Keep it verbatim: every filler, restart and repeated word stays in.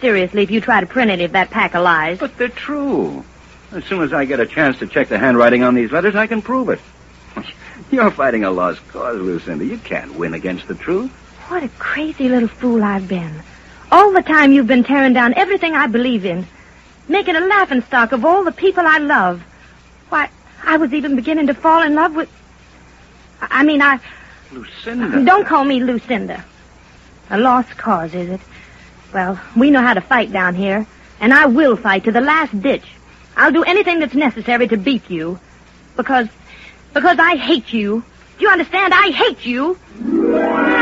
seriously if you try to print any of that pack of lies. But they're true. As soon as I get a chance to check the handwriting on these letters, I can prove it. You're fighting a lost cause, Lucinda. You can't win against the truth. What a crazy little fool I've been. All the time you've been tearing down everything I believe in, making a laughingstock of all the people I love. Why, I was even beginning to fall in love with... I mean, I... Lucinda. Don't call me Lucinda. A lost cause, is it? Well, we know how to fight down here, and I will fight to the last ditch. I'll do anything that's necessary to beat you, because... because I hate you. Do you understand? I hate you.